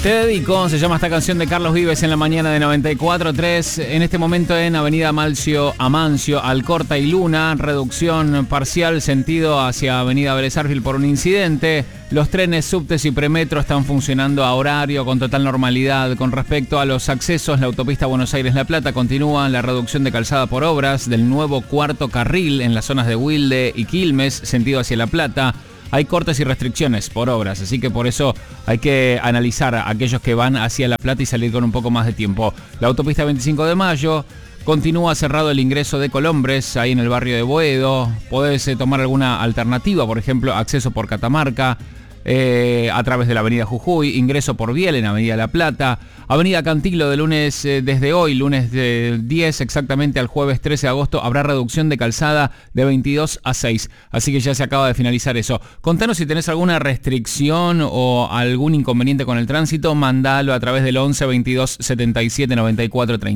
Te dedico, se llama esta canción de Carlos Vives en la mañana de 94.3. En este momento en Avenida Amancio, Alcorta y Luna, reducción parcial sentido hacia Avenida Vélez Arfield por un incidente. Los trenes, subtes y premetro están funcionando a horario con total normalidad. Con respecto a los accesos, la autopista Buenos Aires-La Plata continúa la reducción de calzada por obras del nuevo cuarto carril en las zonas de Wilde y Quilmes, sentido hacia La Plata. Hay cortes y restricciones por obras, así que por eso hay que analizar a aquellos que van hacia La Plata y salir con un poco más de tiempo. La autopista 25 de Mayo, continúa cerrado el ingreso de Colombres, ahí en el barrio de Boedo. Podés tomar alguna alternativa, por ejemplo, acceso por Catamarca, a través de la avenida Jujuy, ingreso por Biel en avenida La Plata, avenida Cantilo de lunes, desde hoy, lunes de 10 exactamente al jueves 13 de agosto, habrá reducción de calzada de 22 a 6, así que ya se acaba de finalizar eso. Contanos si tenés alguna restricción o algún inconveniente con el tránsito, mandalo a través del 11 22 77 94 30.